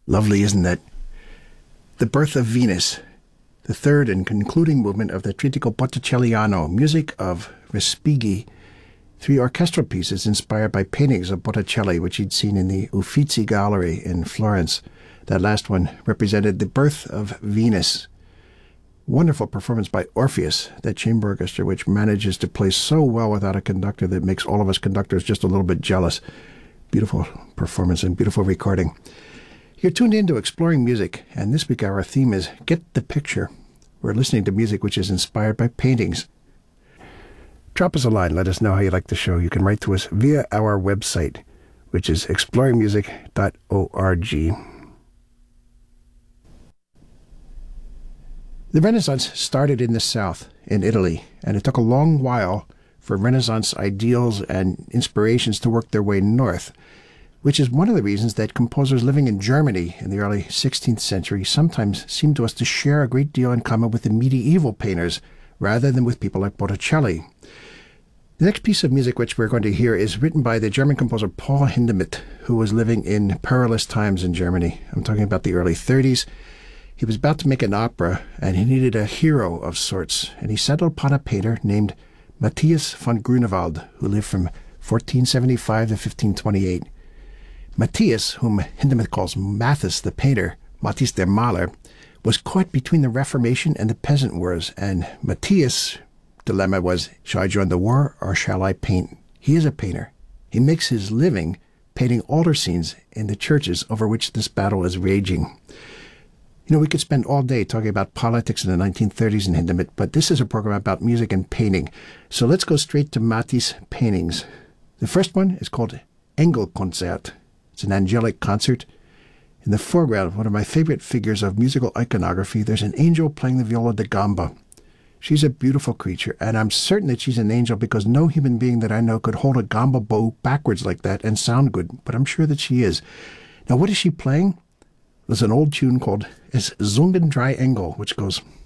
Lovely, isn't that? The Birth of Venus, the third and concluding movement of the Trittico Botticelliano, music of Respighi, three orchestral pieces inspired by paintings of Botticelli, which he'd seen in the Uffizi Gallery in Florence. That last one represented the birth of Venus. Wonderful performance by Orpheus, that chamber orchestra, which manages to play so well without a conductor that makes all of us conductors just a little bit jealous. Beautiful performance and beautiful recording. You're tuned in to Exploring Music, and this week our theme is Get the Picture. We're listening to music which is inspired by paintings. Drop us a line. Let us know how you like the show. You can write to us via our website, which is exploringmusic.org. The Renaissance started in the South, in Italy, and it took a long while for Renaissance ideals and inspirations to work their way north, which is one of the reasons that composers living in Germany in the early 16th century sometimes seem to us to share a great deal in common with the medieval painters, rather than with people like Botticelli. The next piece of music which we're going to hear is written by the German composer Paul Hindemith, who was living in perilous times in Germany. I'm talking about the early 30s. He was about to make an opera, and he needed a hero of sorts, and he settled upon a painter named Matthias von Grunewald, who lived from 1475 to 1528. Matthias, whom Hindemith calls Mathis the painter, Matthias der Maler, was caught between the Reformation and the Peasant Wars, and Matthias' dilemma was, shall I join the war or shall I paint? He is a painter. He makes his living painting altar scenes in the churches over which this battle is raging. You know, we could spend all day talking about politics in the 1930s in Hindemith, but this is a program about music and painting. So let's go straight to Matisse' paintings. The first one is called Engelkonzert. It's an angelic concert. In the foreground, one of my favorite figures of musical iconography, there's an angel playing the viola da gamba. She's a beautiful creature, and I'm certain that she's an angel because no human being that I know could hold a gamba bow backwards like that and sound good, but I'm sure that she is. Now, what is she playing? There's an old tune called Es Zungen drei Engel, which goes...